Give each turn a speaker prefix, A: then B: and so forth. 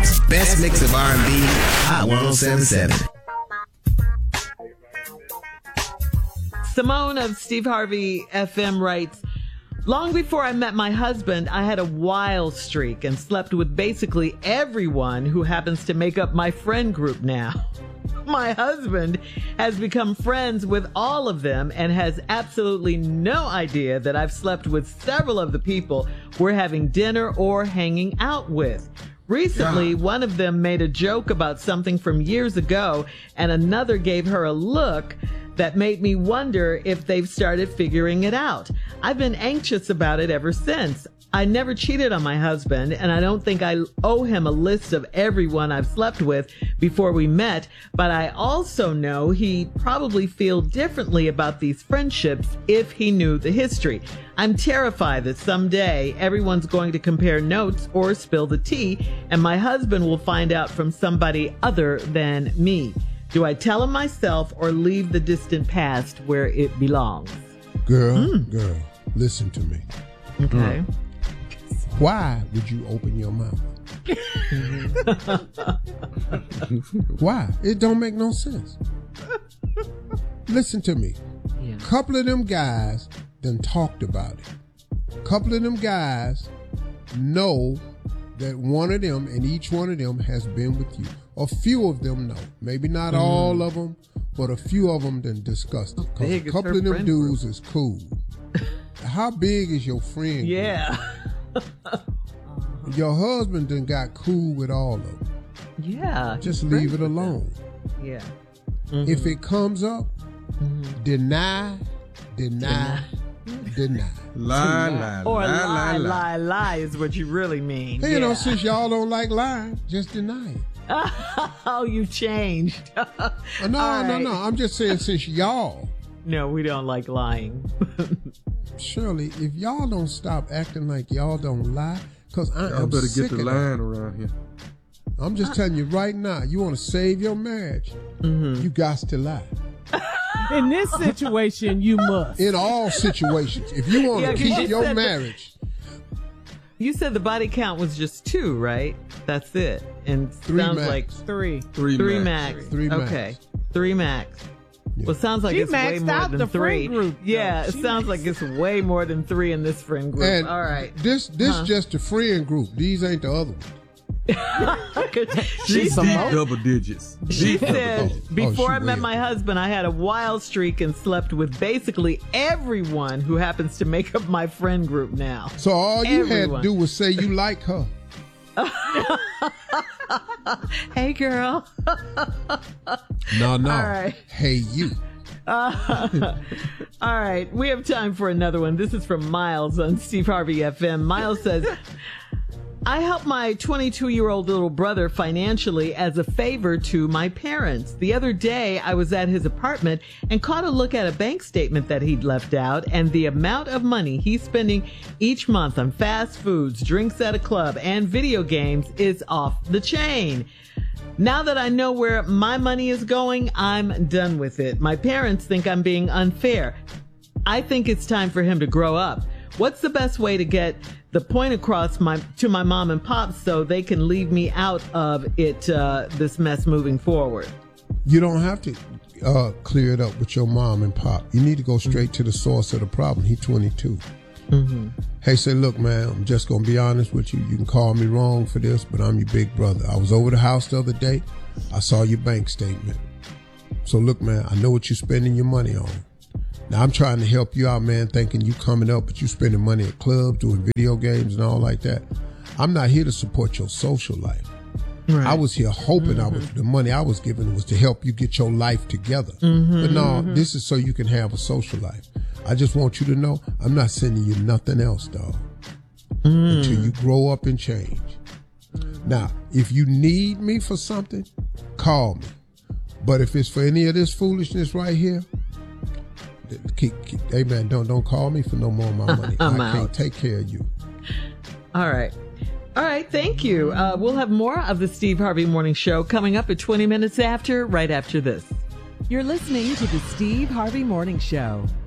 A: Chicago's best mix of R&B, Hot 107.7.
B: Simone of Steve Harvey FM writes, long before I met my husband, I had a wild streak and slept with basically everyone who happens to make up my friend group now. My husband has become friends with all of them and has absolutely no idea that I've slept with several of the people we're having dinner or hanging out with. Recently, one of them made a joke about something from years ago, and another gave her a look that made me wonder if they've started figuring it out. I've been anxious about it ever since. I never cheated on my husband, and I don't think I owe him a list of everyone I've slept with before we met, but I also know he'd probably feel differently about these friendships if he knew the history. I'm terrified that someday everyone's going to compare notes or spill the tea, and my husband will find out from somebody other than me. Do I tell him myself or leave the distant past where it belongs?
C: Girl, listen to me.
B: Okay.
C: Why would you open your mouth? Why? It don't make no sense. Listen to me.
B: Yeah.
C: Couple of them guys done talked about it. Couple of them guys know that one of them and each one of them has been with you. A few of them know. Maybe not all of them, but a few of them done discussed it. Because a couple of them dudes is cool. How big is your friend?
B: Yeah.
C: Your husband done got cool with all of them.
B: Yeah.
C: Just leave it alone.
B: Yeah.
C: Mm-hmm. If it comes up, deny.
B: Lie is what you really mean.
C: Hey, you know, since y'all don't like lying, just deny it.
B: Oh, you changed.
C: No. I'm just saying since y'all.
B: No, we don't like lying.
C: Shirley, if y'all don't stop acting like y'all don't lie, because I'm
D: better
C: sick
D: get the line around here.
C: I'm just telling you right now, you want to save your marriage, you got to lie.
E: In this situation, you must.
C: In all situations. If you want to keep your marriage.
B: You said the body count was just 2, right? That's it. And sounds
C: max.
B: like
E: 3.
B: 3 max.
C: 3 max.
B: Okay. 3 max.
C: Yeah.
B: Well, it sounds like
E: She
B: it's way
E: maxed
B: more
E: out
B: than
E: the
B: 3.
E: friend group,
B: Yeah,
E: though.
B: it sounds like it's way more than 3 in this friend group.
C: And
B: all right.
C: This just the friend group. These ain't the other ones.
B: She said,
D: double digits.
B: she said before I met
C: will.
B: my husband, I had a wild streak and slept with basically everyone who happens to make up my friend group now.
C: So all you had
B: Everyone.
C: to do was say you like her.
B: Hey, girl.
C: No.
B: All right.
C: Hey, you.
B: All right. We have time for another one. This is from Miles on Steve Harvey FM. Miles says, I help my 22-year-old little brother financially as a favor to my parents. The other day, I was at his apartment and caught a look at a bank statement that he'd left out, and the amount of money he's spending each month on fast foods, drinks at a club, and video games is off the chain. Now that I know where my money is going, I'm done with it. My parents think I'm being unfair. I think it's time for him to grow up. What's the best way to get the point across to my mom and pop so they can leave me out of it, this mess moving forward?
C: You don't have to clear it up with your mom and pop. You need to go straight to the source of the problem. He's 22. Hey, say, look, man, I'm just going to be honest with you. You can call me wrong for this, but I'm your big brother. I was over the house the other day. I saw your bank statement. So, look, man, I know what you're spending your money on. Now, I'm trying to help you out, man, thinking you coming up, but you spending money at clubs, doing video games and all like that. I'm not here to support your social life. Right. I was here hoping the money I was giving was to help you get your life together. But no, this is so you can have a social life. I just want you to know I'm not sending you nothing else, dog, until you grow up and change. Now, if you need me for something, call me. But if it's for any of this foolishness right here, hey man, don't call me for no more of my money. I can't take care of you.
B: All right. Thank you. We'll have more of the Steve Harvey Morning Show coming up at 20 minutes after, right after this.
F: You're listening to the Steve Harvey Morning Show.